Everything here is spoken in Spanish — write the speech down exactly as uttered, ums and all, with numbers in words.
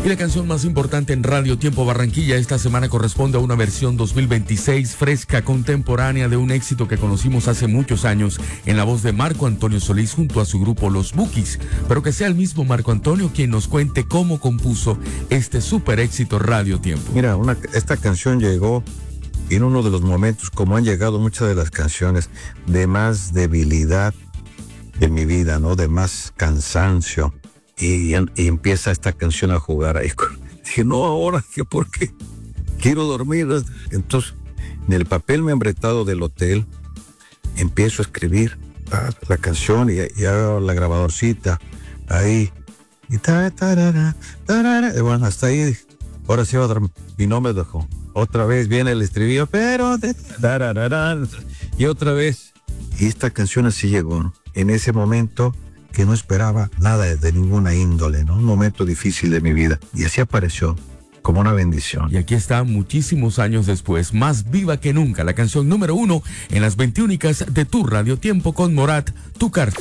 Y la canción más importante en Radio Tiempo Barranquilla esta semana corresponde a una versión dos mil veintiséis fresca, contemporánea de un éxito que conocimos hace muchos años en la voz de Marco Antonio Solís junto a su grupo Los Bukis. Pero que sea el mismo Marco Antonio quien nos cuente cómo compuso este super éxito Radio Tiempo. Mira, una, esta canción llegó en uno de los momentos, como han llegado muchas de las canciones, de más debilidad de mi vida, ¿no? De más cansancio. Y, y empieza esta canción a jugar ahí. Dije, no, ahora, ¿qué? ¿Por qué? Quiero dormir. Entonces, en el papel membretado del hotel, empiezo a escribir ah, la canción y, y hago la grabadorcita ahí. Y, ta, tarara, tarara, y bueno, hasta ahí. Ahora sí va a dormir. Y no me dejó. Otra vez viene el estribillo, pero... De, tarara, y otra vez. Y esta canción así llegó, ¿no? En ese momento que no esperaba nada de, de ninguna índole, ¿no? Un momento difícil de mi vida. Y así apareció, como una bendición. Y aquí está, muchísimos años después, más viva que nunca, la canción número uno en las veintiúnicas de tu Radio Tiempo con Morat, Tu Carta.